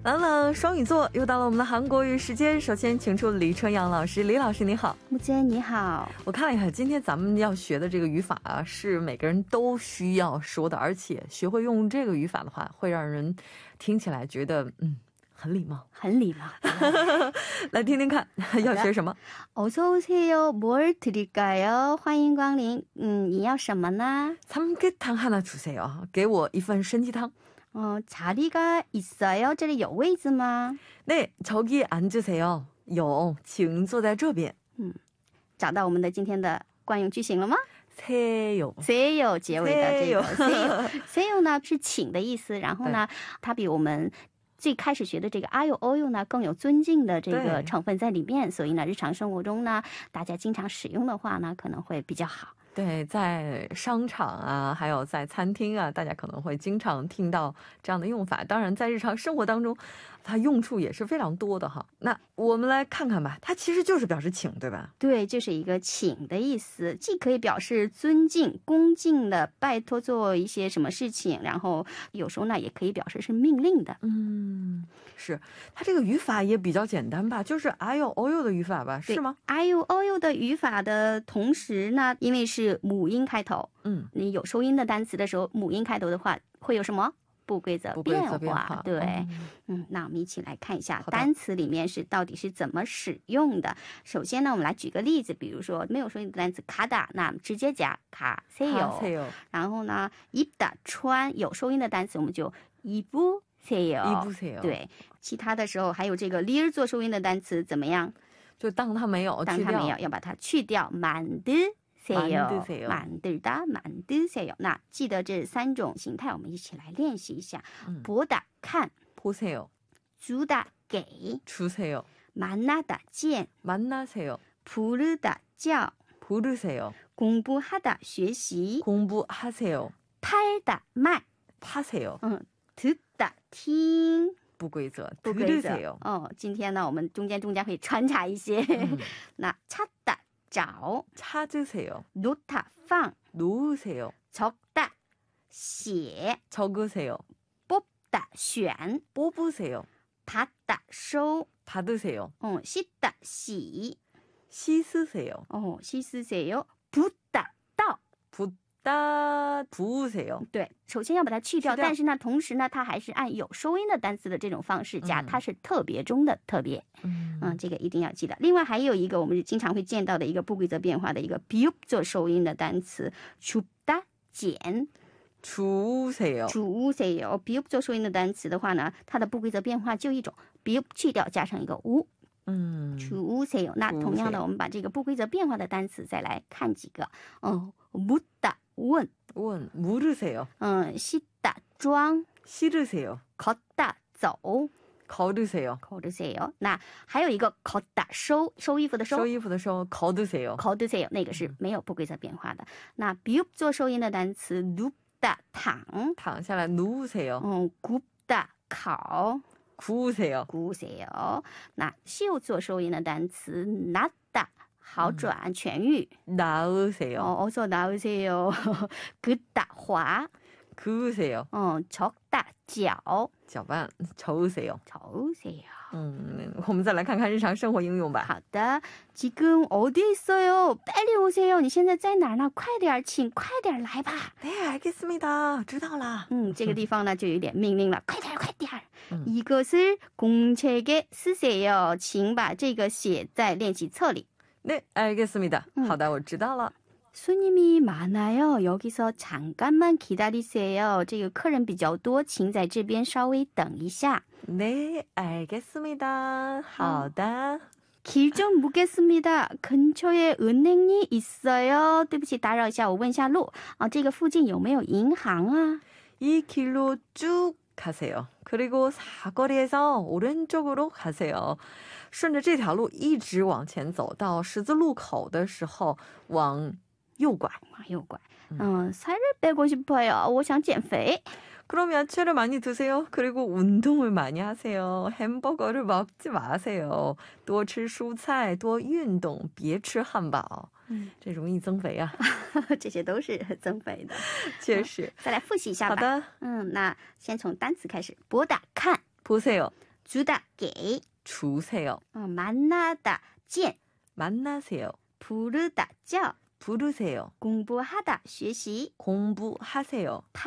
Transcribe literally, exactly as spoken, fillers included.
朗朗双语座又到了我们的韩国语时间，首先请出李春阳老师。李老师你好。 木姐你好。 我看了一下今天咱们要学的这个语法啊，是每个人都需要说的，而且学会用这个语法的话会让人听起来觉得嗯很礼貌， 很礼貌。 来听听看要学什么。 어서 오세요. 뭘 드릴까요? 欢迎光临。嗯，你要什么呢？ 삼계탕 하나 주세요. 给我一份参鸡汤。 어, 자리가 있어요? 这里有位子吗？ 네, 저기 앉으세요. 有，请坐在这边。 嗯，找到我们的今天的惯用句型了吗？ 세요 세요结尾的这个 세요 세요 呢是请的意思，然后呢它比我们最开始学的这个아유 어유呢更有尊敬的这个成分在里面，所以呢日常生活中呢大家经常使用的话呢可能会比较好。 对，在商场啊，还有在餐厅啊，大家可能会经常听到这样的用法。当然在日常生活当中它用处也是非常多的哈。那我们来看看吧，它其实就是表示请，对吧？ 对，就是一个请的意思，既可以表示尊敬恭敬的拜托做一些什么事情，然后有时候呢也可以表示是命令的。 嗯，是，它这个语法也比较简单吧，就是아유 어유的语法吧，是吗？ 아유 어유的语法的同时呢，因为是母音开头，嗯，你有收音的单词的时候，母音开头的话会有什么不规则变化？对，嗯，那我们一起来看一下单词里面是到底是怎么使用的。首先呢，我们来举个例子，比如说没有收音的单词가다，那直接加가세요。然后呢입다穿有收音的单词，我们就입으세요。对，其他的时候还有这个리을做收音的单词怎么样？就当它没有，当它没有，要把它去掉，만드세요，만들다 만드세요。那记得这三种形态，我们一起来练习一下。보다看 보세요， 주다给 주세요， 만나다见 만나세요， 부르다叫 부르세요， 공부하다学习 공부하세요， 팔다卖 파세요， 嗯，듣다听。 不规则， 不规则哦。今天呢，我们中间中间可以穿插一些。那찾다找 찾으세요， 놓다放 놓으세요， 적다写 적으세요， 뽑다选 뽑으세요， 받다收 받으세요， 어, 씻다洗 씻으세요， 어, 씻으세요， 붓다倒 붓다 부으세요。 对，首先要把它去掉，但是呢同时呢它还是按有收音的单词的这种方式加，它是特别中的特别。嗯，这个一定要记得。另外还有一个我们经常会见到的一个不规则变化的一个 비읍做收音的单词 줍다剪 주우세요， 주우세요。 비읍做收音的单词的话呢，它的不规则变化就一种， 비읍去掉加上一个우。 嗯， 주우세요。 那同样的我们把这个不规则变化的单词再来看几个。哦， 묻다问问 물으세요， 嗯， 씻다装 실으세요， 걷다走 걸으세요， 걸으세요。 那还有一个 걷다收收衣服的收， 收衣服的收 걸으세요， 걸으세요， 那个是没有不规则变化的。那 비읍做收音的单词 눕다躺躺下来 누우세요， 嗯， 굽다烤 구우세요， 구우세요。 那시옷做收音的单词 낫다好转痊愈 나으세요， 어, 어서 나으세요。 긋다滑 그으세요， 어, 적다搅搅拌 저으세요， 저으세요。 嗯，我们再来看看日常生活应用吧。 好的，지금 어디에 있어요? 빨리 오세요. 你现在在哪儿呢？快点，请快点来吧。 네, 알겠습니다. 知道了。 嗯，这个地方呢就有点命令了，快点快点。 이것을 공책에 쓰세요. 请把这个写在练习册里。 네, 알겠습니다. 好的，我知道了。 손님이 많아요. 여기서 잠깐만 기다리세요. 这个客人比较多，请在这边稍微等一下。 네, 알겠습니다. 好的。 길 좀 묻겠습니다. 근처에 은행이 있어요. 对不起，打扰一下，我问一下路啊，这个附近有没有银行啊？ 이 길로 쭉 가세요. 그리고 사거리에서 오른쪽으로 가세요. 顺着这条路一直往前走，到十字路口的时候往右拐。 右拐。嗯，살을 빼고 싶어요. 我想减肥。 그럼 야채를 많이 드세요. 그리고 운동을 많이 하세요. 햄버거를 먹지 마세요. 多吃蔬菜，多运动，别吃汉堡。 这容易增肥啊。 这些都是增肥的。 确实。 再来复习一下吧。 好的。 嗯，那先从单词开始。보다看 보세요. 주다 给 주세요. 어, 만나다 见 만나세요. 부르다 叫 부르세요. 공부하다 学习 공부하세요.